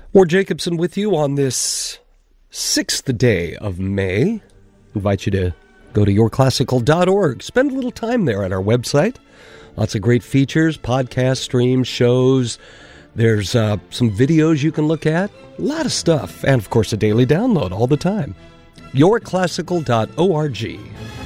Ward Jacobson with you on this 6th day of May. I invite you to go to yourclassical.org. Spend a little time there at our website. Lots of great features, podcast streams, shows. There's some videos you can look at. A lot of stuff. And, of course, a daily download all the time. yourclassical.org.